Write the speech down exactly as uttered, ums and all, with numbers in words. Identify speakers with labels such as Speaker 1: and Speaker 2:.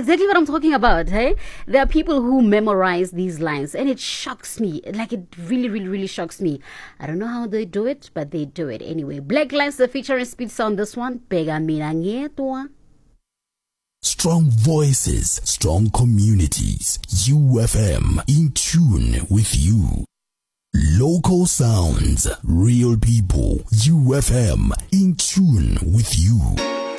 Speaker 1: exactly what I'm talking about, hey? There are people who memorize these lines, and it shocks me. Like, it really, really, really shocks me. I don't know how they do it, but they do it anyway. Black Lines, the featuring Speedster on this one. Pega mina ngedwa.
Speaker 2: Strong voices, strong communities. U F M, in tune with you. Local sounds, real people. U F M, in tune with you.